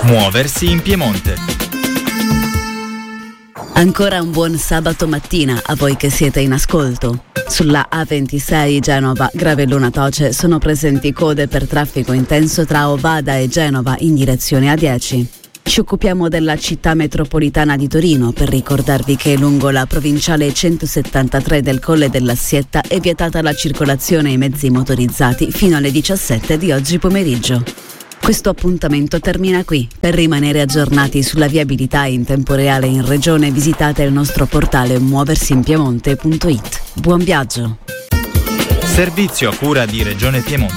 Muoversi in Piemonte. Ancora un buon sabato mattina a voi che siete in ascolto. Sulla A26 Genova Gravellona Toce sono presenti code per traffico intenso tra Ovada e Genova in direzione A10. Ci occupiamo della città metropolitana di Torino per ricordarvi che lungo la provinciale 173 del Colle della Sietta è vietata la circolazione ai mezzi motorizzati fino alle 17 di oggi pomeriggio. Questo appuntamento termina qui. Per rimanere aggiornati sulla viabilità in tempo reale in regione visitate il nostro portale muoversinpiemonte.it. Buon viaggio! Servizio a cura di Regione Piemonte.